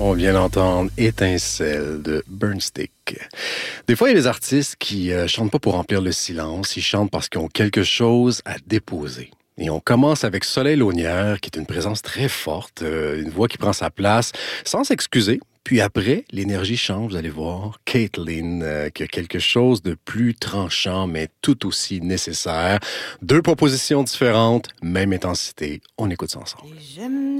On vient d'entendre Étincelle de Burnstick. Des fois, il y a des artistes qui chantent pas pour remplir le silence, ils chantent parce qu'ils ont quelque chose à déposer. Et on commence avec Soleil Launière, qui est une présence très forte, une voix qui prend sa place sans s'excuser. Puis après, l'énergie change, vous allez voir. Caitlin, qui a quelque chose de plus tranchant, mais tout aussi nécessaire. Deux propositions différentes, même intensité. On écoute ça ensemble.